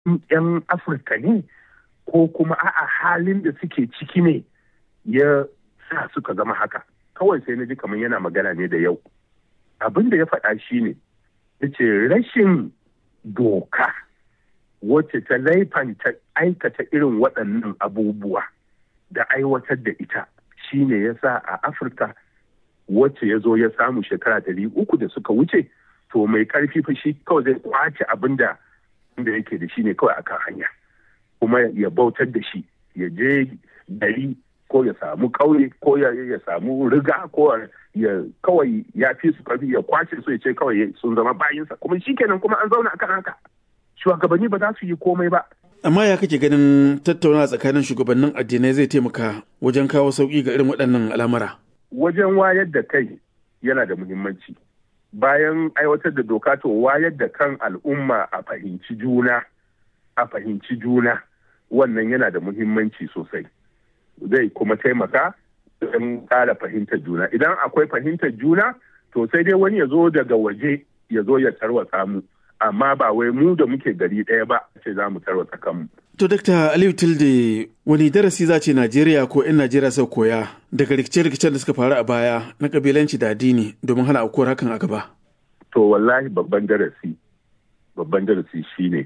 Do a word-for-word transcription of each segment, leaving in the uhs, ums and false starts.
'yan Afirka ne ko kuma a'a halin da suke ciki ne ya sa suka zama haka. Kawai sai na ji kamar yana magana ne da yau. Abin da ya faɗa shi ne, ya ce rashin doka wacce ta laifanta aikata irin waɗannan abubuwa da aiwatar da ita shi ne ya sa a Afirka wacce ya zo ya samu shekara ɗari uku da suka wuce, to mai ƙarfi fa shi kawai zai kwace abin da da yake da shi ne kawai akan hanya, kuma ya bautar da shi, ya je gari ko ya samu ƙauye ko ya samu riga ko ya kawai ya fi su ƙarfi ya kwace su ya ce kawai sun zama bayinsa, kuma shi kenan kuma an zauna akan haka. Shugabanni ba za su yi komai ba. Amma ya kake ganin tattauna tsakanin shugabannin addinai zai taimaka wajen kawo sauƙi ga irin waɗannan al'amura? Wajen wayar da kai yana da muhimmanci. Bayan aiwatar da doka, to wayar da kan al'umma a fahimci juna, a fahimci juna wannan yana da muhimmanci sosai. Zai kuma taimaka don ƙara fahimtar juna. Idan akwai fahimtar juna, to sai dai wani ya zo daga waje ya zo ya tarwatsa mu. Amma ba wai mu da muke gari ɗaya ba ce za mu tarwatsa kanmu. To, Dakta Aliyu Tilde, wani darasi za ce Najeriya ko 'yan Najeriya sau koya daga rikice-rikicen da suka faru a baya na kabilanci da addini domin hana aukuwar hakan a gaba? To, wallahi babban darasi, babban darasi shine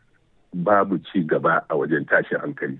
babu ci gaba a wajen tashin hankali.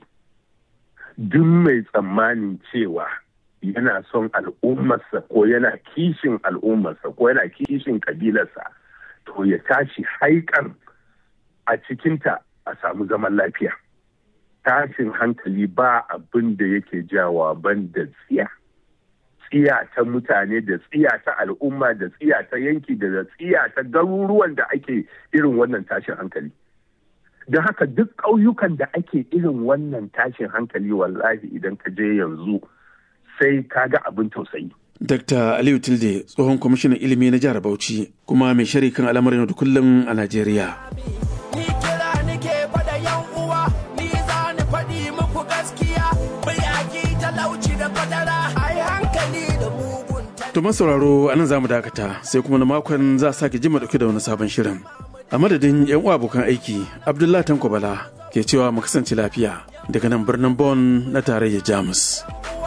Duk mai tsammanin cewa yana son al'ummarsa ko yana kishin al'ummarsa ko yana kishin kabilarsa, to ya tashi haikan a cikinta a samu zaman lafiya. Tashin hankali ba abin da yake jawa ban da tsiya. Tsiya ta mutane da tsiya ta al'umma da tsiya ta yanki da tsiya ta garuruwan da ake irin wannan tashin hankali. Don haka duk ƙauyukan da ake irin wannan tashin hankali, wallahi idan ka je yanzu sai ka ga abin tausayi. Dakta Aliyu Tilde, tsohon kwamishinan ilimi na jihar Bauchi kuma mai shari kan al'amarin da kullum a Najeriya. Ni kira nike faɗa yan uwa, ni za ni faɗi muku gaskiya, bayaki talauci da fadara, ai hankali da mugunta. To sauraro a nan za mu dakata, sai kuma na makon za a sake jima dauke da wani sabon shirin. A madadin yan uwa abokan aiki, Abdullahi Tanko Bala ke cewa mu kasance lafiya daga nan birnin Bonn na tarayyar Jamus.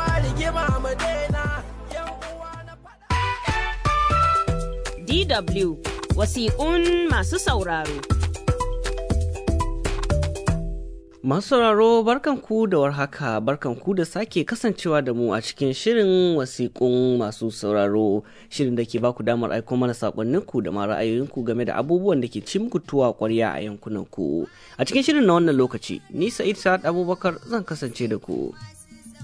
D W wasiƙun masu sauraro. Masu sauraro barkanku da warhaka, barkanku da sake kasancewa da mu a cikin shirin wasiƙun masu sauraro, shirin da ke baku damar aiko mana saƙonninku da ma ra'ayoyinku game da abubuwan da ke ci muku tuwa ƙwarya a yankunanku. A cikin shirin na wannan lokaci, ni Sa'id Sa'ad Abubakar zan kasance da ku.